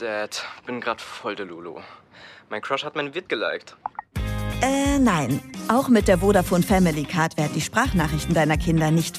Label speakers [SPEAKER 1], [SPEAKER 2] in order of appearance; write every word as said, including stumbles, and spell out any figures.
[SPEAKER 1] Dad, bin grad voll der Lulu. Mein Crush hat mein Vid geliked.
[SPEAKER 2] Äh, nein. Auch mit der Vodafone Family Card werden die Sprachnachrichten deiner Kinder nicht